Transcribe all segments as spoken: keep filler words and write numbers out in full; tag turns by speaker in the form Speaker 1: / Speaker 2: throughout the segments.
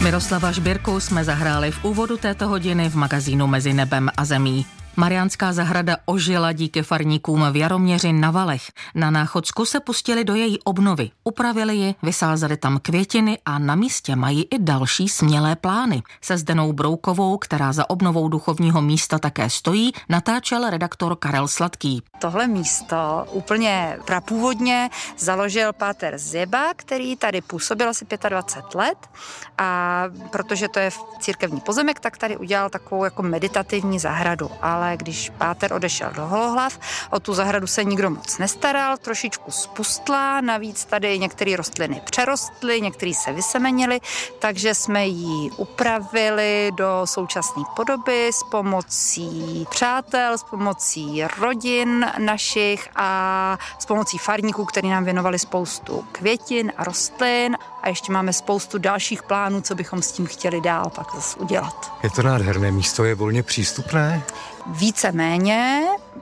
Speaker 1: Miroslava Žbírku jsme zahráli v úvodu této hodiny v magazínu Mezi nebem a zemí. Mariánská zahrada ožila díky farníkům v Jaroměři na Valech. Na Náchodsku se pustili do její obnovy, upravili ji, vysázeli tam květiny a na místě mají i další smělé plány. Se Zdenou Broukovou, která za obnovou duchovního místa také stojí, natáčel redaktor Karel Sladký.
Speaker 2: Tohle místo úplně prapůvodně založil páter Zjeba, který tady působil asi dvacet pět let, a protože to je církevní pozemek, tak tady udělal takovou jako meditativní zahradu, ale když páter odešel do Holohlav, o tu zahradu se nikdo moc nestaral, trošičku spustla, navíc tady některé rostliny přerostly, některé se vysemenily, takže jsme ji upravili do současné podoby s pomocí přátel, s pomocí rodin našich a s pomocí farníků, kteří nám věnovali spoustu květin a rostlin, a ještě máme spoustu dalších plánů, co bychom s tím chtěli dál pak zase udělat.
Speaker 3: Je to nádherné místo, je volně přístupné?
Speaker 2: Víceméně,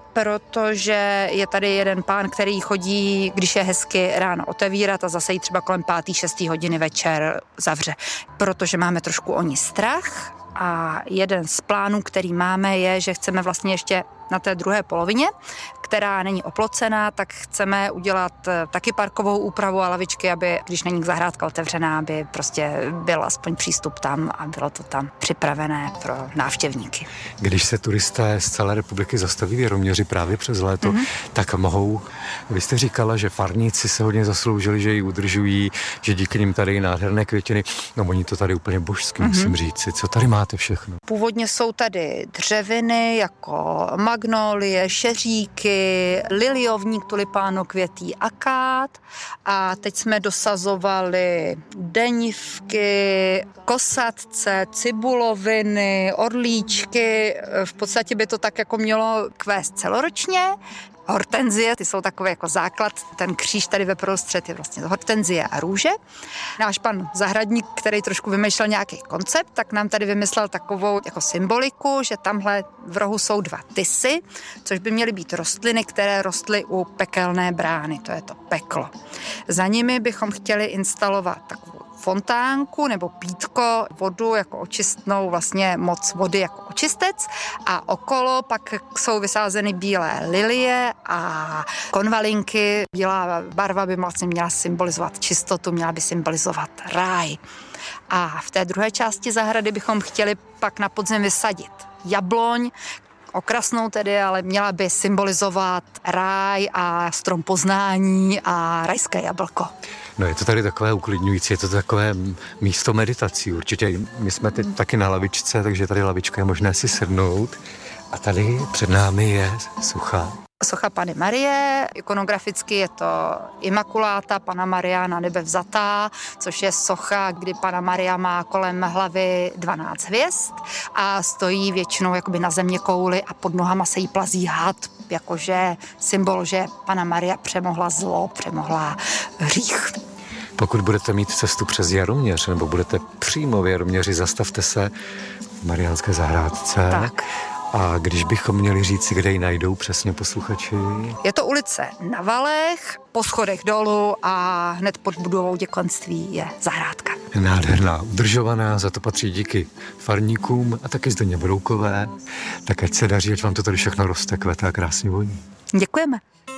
Speaker 2: protože je tady jeden pán, který chodí, když je hezky, ráno otevírat a zase jí třeba kolem pátý, šestý hodiny večer zavře. Protože máme trošku o ní strach a jeden z plánů, který máme, je, že chceme vlastně ještě na té druhé polovině, která není oplocená, tak chceme udělat taky parkovou úpravu a lavičky, aby, když není zahrádka otevřená, aby prostě byl aspoň přístup tam a bylo to tam připravené pro návštěvníky.
Speaker 3: Když se turisté z celé republiky zastaví v Jaroměři právě přes léto, mm-hmm. tak mohou, vy jste říkala, že farníci se hodně zasloužili, že ji udržují, že díky nim tady nádherné květiny, no oni to tady úplně božsky, mm-hmm. musím říci. Co tady máte všechno?
Speaker 2: Původně jsou tady dřeviny jako magnolie, šeříky, liliovník, tulipánokvětý, akát, a teď jsme dosazovali denivky, kosatce, cibuloviny, orlíčky. V podstatě by to tak jako mělo kvést celoročně. Hortenzie, ty jsou takové jako základ, ten kříž tady ve prostřed je vlastně hortenzie a růže. Náš pan zahradník, který trošku vymýšlel nějaký koncept, tak nám tady vymyslel takovou jako symboliku, že tamhle v rohu jsou dva tysy, což by měly být rostliny, které rostly u pekelné brány, to je to peklo. Za nimi bychom chtěli instalovat takovou fontánku nebo pítko, vodu jako očistnou, vlastně moc vody jako očistec, a okolo pak jsou vysázeny bílé lilie a konvalinky. Bílá barva by vlastně měla symbolizovat čistotu, měla by symbolizovat ráj. A v té druhé části zahrady bychom chtěli pak na podzim vysadit jabloň, okrasnou tedy, ale měla by symbolizovat ráj a strom poznání a rajské jablko.
Speaker 3: No je to tady takové uklidňující, je to takové místo meditací určitě. My jsme teď taky na lavičce, takže tady lavička je možné si sednout. A tady před námi je socha.
Speaker 2: Socha Panny Marie, ikonograficky je to Imakuláta, Panna Maria na nebe vzatá, což je socha, kdy Panna Maria má kolem hlavy dvanáct hvězd a stojí většinou jakoby na země kouli a pod nohama se jí plazí had, jakože symbol, že Panna Maria přemohla zlo, přemohla hřích.
Speaker 3: Pokud budete mít cestu přes Jaroměř, nebo budete přímo v Jaroměři, zastavte se v Mariánské zahrádce.
Speaker 2: Tak.
Speaker 3: A když bychom měli říci, kde ji najdou přesně posluchači?
Speaker 2: Je to ulice na Valech, po schodech dolů a hned pod budovou děkanství je zahrádka.
Speaker 3: Nádherná, udržovaná, za to patří díky farníkům a taky Zdeně Broukové. Tak ať se daří, ať vám to tady všechno roste, kvete a krásně voní.
Speaker 2: Děkujeme.